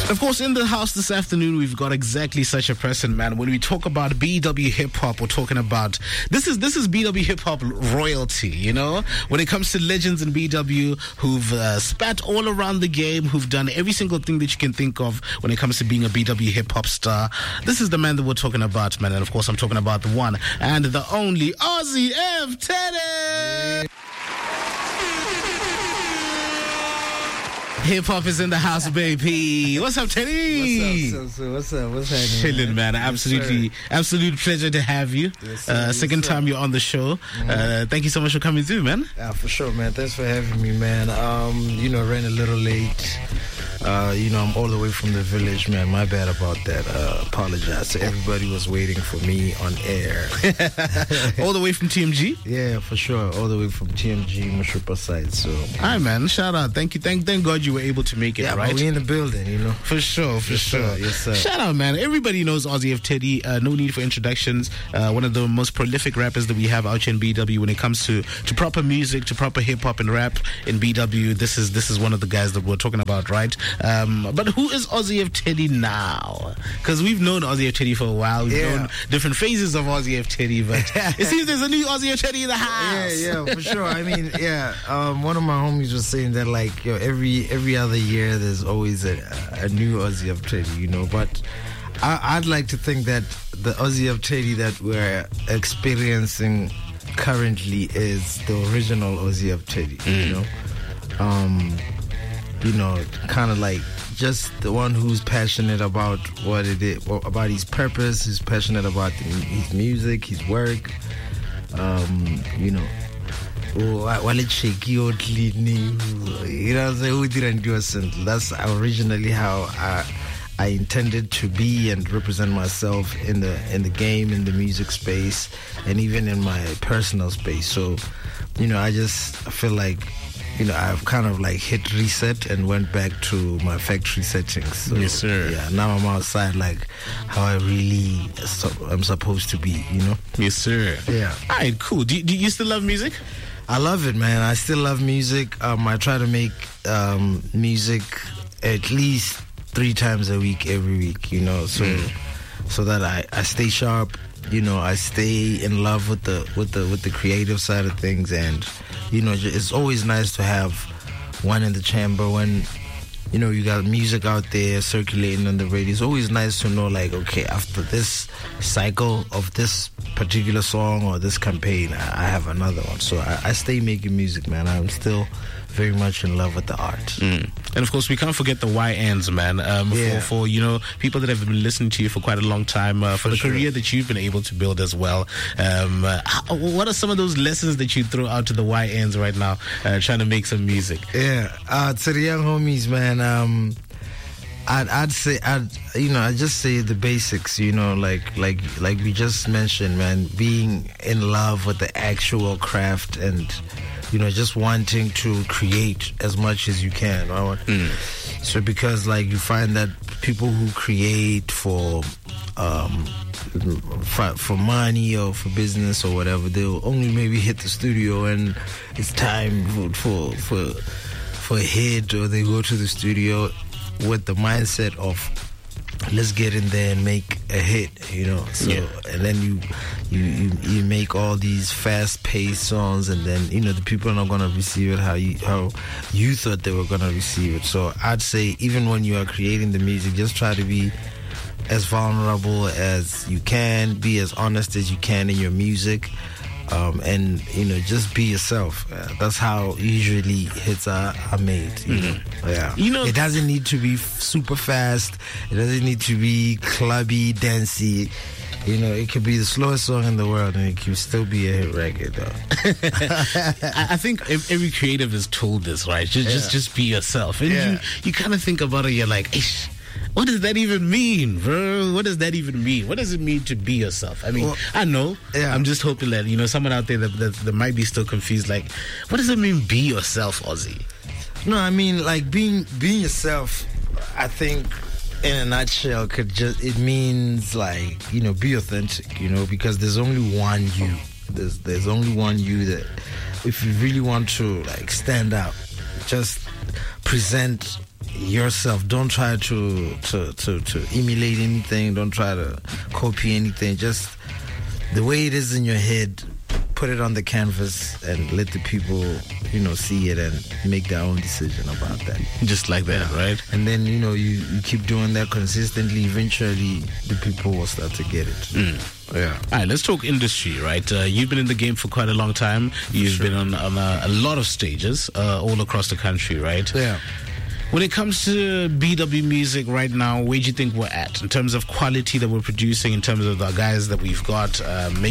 Of course, in the house this afternoon, we've got exactly such a person, man. When we talk about BW hip hop, we're talking about this is BW hip hop royalty. You know, when it comes to legends in BW who've spat all around the game, who've done every single thing that you can think of when it comes to being a BW hip hop star. This is the man that we're talking about, man. And of course, I'm talking about the one and the only Ozzy F. Teddy. Hip hop is in the house, baby. What's up, Teddy? What's up? What's happening? Chilling, man. Absolute pleasure to have you. Yes, second time you're on the show. Thank you so much for coming through, man. Yeah, for sure, man. Thanks for having me, man. Ran a little late. I'm all the way from the village, man. My bad about that. Apologize to everybody who was waiting for me on air. All the way from TMG? Yeah, for sure. All the way from TMG, Mashupa side. So, hi, man. Shout out. Thank you. Thank God you were able to make it, yeah, right? We in the building, you know. For sure. Yes, sir. Shout out, man. Everybody knows Ozzy F. Teddy. No need for introductions. One of the most prolific rappers that we have out here in BW when it comes to proper music, to proper hip hop and rap in BW. This is one of the guys that we're talking about, right? But who is Ozzy F. Teddy now? Because we've known Ozzy F. Teddy for a while. We've known different phases of Ozzy F. Teddy, but it seems there's a new Ozzy F. Teddy in the house. Yeah, for sure. I mean, one of my homies was saying that, like, every other year there's always a new Ozzy F. Teddy, you know. But I'd like to think that the Ozzy F. Teddy that we're experiencing currently is the original Ozzy F. Teddy, you know. Kind of like just the one who's passionate about what it is, about his purpose, who's passionate about his music, his work, while it's shaky or clean, who didn't do a simple. That's originally how I intended to be and represent myself in the game, in the music space, and even in my personal space. So, I feel like, I've kind of like hit reset and went back to my factory settings. So, yes, sir. Yeah, now I'm outside like how I really am supposed to be, Yes, sir. Yeah. All right, cool. Do you still love music? I love it, man. I still love music. I try to make music at least 3 times a week, every week, so that I stay sharp. I stay in love with the creative side of things, and it's always nice to have one in the chamber when you got music out there circulating on the radio. It's always nice to know, like, okay, after this cycle of this particular song or this campaign, I have another one. So I stay making music, man. I'm still very much in love with the art. And of course, we can't forget the YNs, man. For people that have been listening to you for quite a long time, for the career that you've been able to build as well. What are some of those lessons that you throw out to the YNs right now, trying to make some music? Yeah, to the young homies, man. I'd say I just say the basics, like we just mentioned, man, being in love with the actual craft and just wanting to create as much as you can. So because, like, you find that people who create for money or for business or whatever, they'll only maybe hit the studio and it's time for a hit, or they go to the studio with the mindset of let's get in there and make a hit, and then you make all these fast-paced songs, and then the people are not gonna receive it how you thought they were gonna receive it. So I'd say, even when you are creating the music, just try to be as vulnerable as you can, be as honest as you can in your music, and just be yourself. That's how usually hits are made. It doesn't need to be super fast. It doesn't need to be clubby, dancey. It could be the slowest song in the world and it can still be a hit record, though. I think every creative is told this, right? Just be yourself. And you kind of think about it, you're like, Ish, what does that even mean, bro? What does that even mean? What does it mean to be yourself? I mean, I know. Yeah. I'm just hoping that, someone out there that might be still confused, like, what does it mean, be yourself, Ozzy? No, I mean, like, being yourself, I think, in a nutshell, it means, like, be authentic, because there's only one you. There's only one you that, if you really want to, like, stand out, just present yourself. Don't try to emulate anything. Don't try to copy anything. Just the way it is in your head, put it on the canvas and let the people, see it and make their own decision about that. Just like that, right? And then, you keep doing that consistently. Eventually, the people will start to get it. Yeah. All right, let's talk industry, right? You've been in the game for quite a long time. You've been on a lot of stages all across the country, right? Yeah. When it comes to BW music right now, where do you think we're at in terms of quality that we're producing, in terms of the guys that we've got?